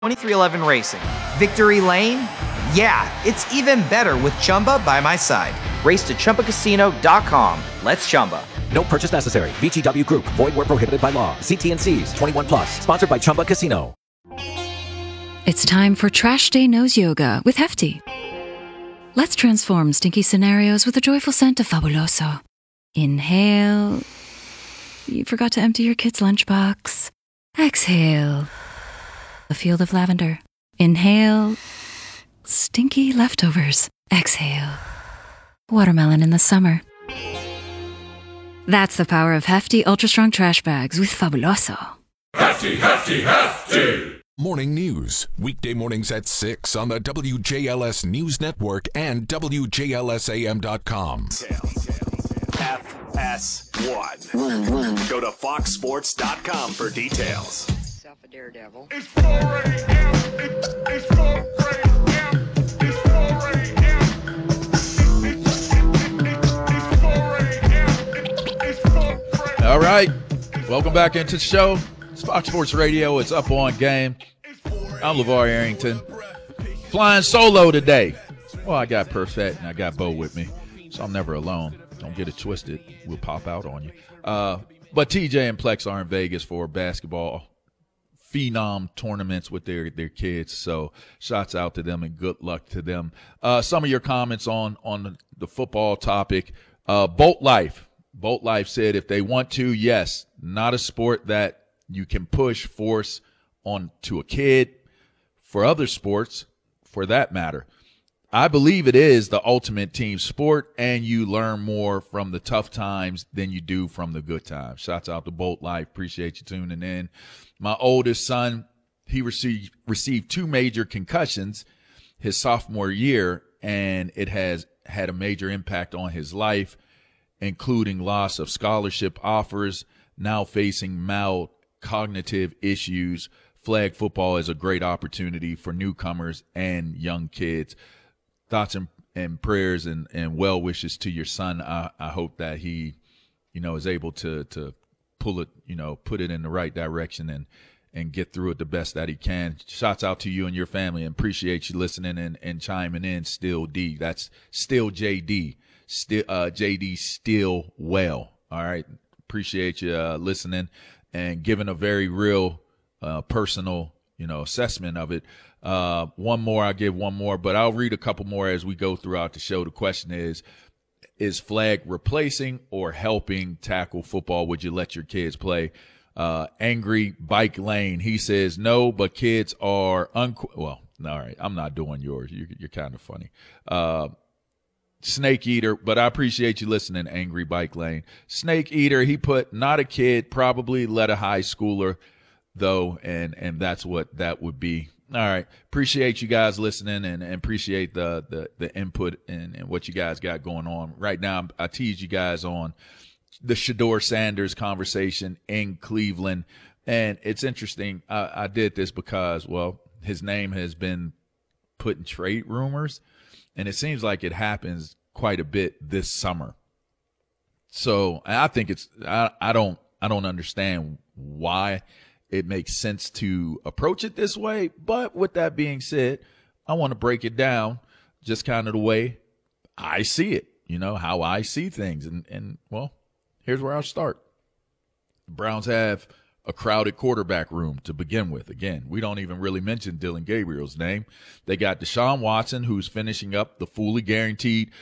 2311 Racing. Victory Lane? Yeah, it's even better with Chumba by my side. Race to ChumbaCasino.com. Let's Chumba. No purchase necessary. VGW Group. Void where prohibited by law. See T&Cs. 21 plus. Sponsored by Chumba Casino. It's time for Trash Day Nose Yoga with Hefty. Let's transform stinky scenarios with a joyful scent of Fabuloso. Inhale. You forgot to empty your kid's lunchbox. Exhale. A field of lavender. Inhale. Stinky leftovers. Exhale. Watermelon in the summer. That's the power of Hefty Ultra Strong Trash Bags with Fabuloso. Hefty, hefty, hefty! Morning news. Weekday mornings at 6 on the WJLS News Network and WJLSAM.com. FS1. Go to foxsports.com for details. A daredevil. It's 4 a.m. It's 4 a.m. It's 4 a.m. It's 4 a.m. All right. Welcome back into the show. It's Fox Sports Radio. It's Up On Game. I'm LeVar Arrington. Flying solo today. Well, I got Perfect and I got Bo with me, so I'm never alone. Don't get it twisted. We'll pop out on you. But TJ and Plex are in Vegas for basketball phenom tournaments with their kids, so shots out to them and good luck to them. Some of your comments on the football topic. Bolt Life said if they want to, yes, not a sport that you can force on to a kid. For other sports, for that matter, I believe it is the ultimate team sport, and you learn more from the tough times than you do from the good times. Shots out to Bolt Life. Appreciate you tuning in. My oldest son, he received 2 major concussions his sophomore year, and it has had a major impact on his life, including loss of scholarship offers, now facing mild cognitive issues. Flag football is a great opportunity for newcomers and young kids. Thoughts and prayers and well wishes to your son. I hope that he, is able to pull it, put it in the right direction and get through it the best that he can. Shots out to you and your family, and appreciate you listening and chiming in. Still D. That's still JD. Still JD still well. All right. Appreciate you listening and giving a very real personal, assessment of it. I'll give one more, but I'll read a couple more as we go throughout the show. The question is flag replacing or helping tackle football? Would you let your kids play? Angry Bike Lane, he says no, but kids are well, all right, I'm not doing yours. You're kind of funny. Snake Eater, but I appreciate you listening, Angry Bike Lane. Snake Eater, he put not a kid, probably let a high schooler though, and that's what that would be. All right. Appreciate you guys listening and appreciate the input and what you guys got going on. Right now, I teased you guys on the Shedeur Sanders conversation in Cleveland. And it's interesting. I did this because, his name has been put in trade rumors, and it seems like it happens quite a bit this summer. So I think I don't understand why it makes sense to approach it this way. But with that being said, I want to break it down just kind of the way I see it, how I see things. And here's where I'll start. The Browns have a crowded quarterback room to begin with. Again, we don't even really mention Dillon Gabriel's name. They got Deshaun Watson, who's finishing up the fully guaranteed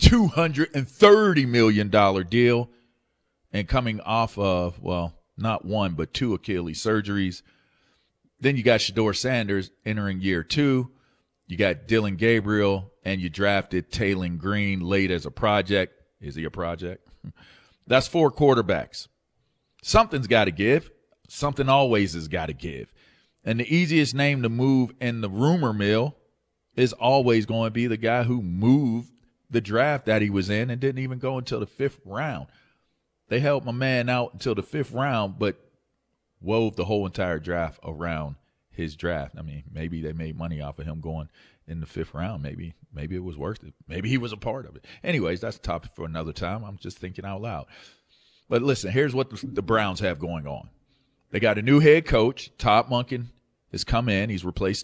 $230 million deal and coming off of, not one, but 2 Achilles surgeries. Then you got Shedeur Sanders entering year 2. You got Dillon Gabriel, and you drafted Taylon Green late as a project. Is he a project? That's 4 quarterbacks. Something's got to give. Something always has got to give. And the easiest name to move in the rumor mill is always going to be the guy who moved the draft that he was in and didn't even go until the 5th round. They held my man out until the 5th round, but wove the whole entire draft around his draft. I mean, maybe they made money off of him going in the 5th round. Maybe it was worth it. Maybe he was a part of it. Anyways, that's a topic for another time. I'm just thinking out loud. But listen, here's what the Browns have going on. They got a new head coach. Todd Monken has come in. He's replaced